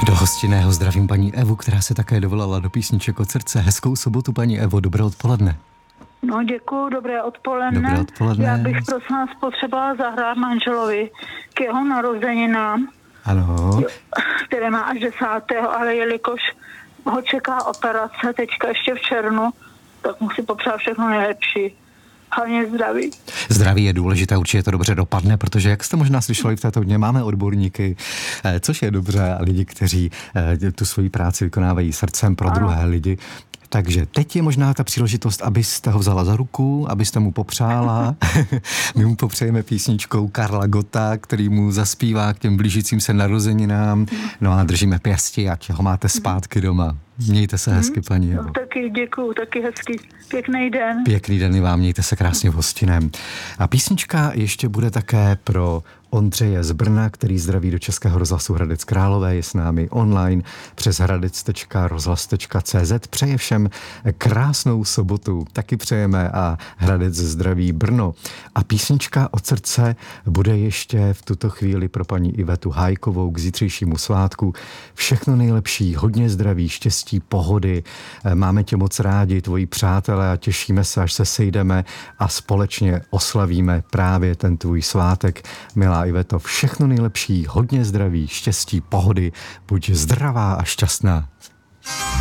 Do hostinného zdravím paní Evu, která se také dovolala do písniček od srdce. Hezkou sobotu, paní Evo, dobré odpoledne. No děkuju, dobré odpoledne. Dobré odpoledne. Já bych prosím vás potřebovala zahrát manželovi k jeho narozeninám, Ano. které má až 10. ale jelikož ho čeká operace teďka ještě v červnu, tak musí popřát všechno nejlepší. Hlavně zdraví. Zdraví je důležité, určitě to dobře dopadne, protože jak jste možná slyšeli v této dně, máme odborníky, což je dobře, a lidi, kteří tu svoji práci vykonávají srdcem pro druhé lidi. Takže teď je možná ta příležitost, abyste ho vzala za ruku, abyste mu popřála. My mu popřejeme písničkou Karla Gotta, který mu zaspívá k těm blížícím se narozeninám. No a držíme pěsti, ať ho máte zpátky doma. Mějte se hezky, paní Evo. No, taky děkuju, taky hezký. Pěkný den. Pěkný den i vám, mějte se krásně v hostinem. A písnička ještě bude také pro Ondřeje z Brna, který zdraví do Českého rozhlasu Hradec Králové, je s námi online přes hradec.rozhlas.cz. Přeje všem krásnou sobotu, taky přejeme, a Hradec zdraví Brno. A písnička od srdce bude ještě v tuto chvíli pro paní Ivetu Hájkovou k zítřejšímu svátku. Všechno nejlepší, hodně zdraví, štěstí, pohody. Máme tě moc rádi, tvoji přátelé, a těšíme se, až se sejdeme a společně oslavíme právě ten tvůj svátek. Milá Iveto, všechno nejlepší, hodně zdraví, štěstí, pohody, buď zdravá a šťastná.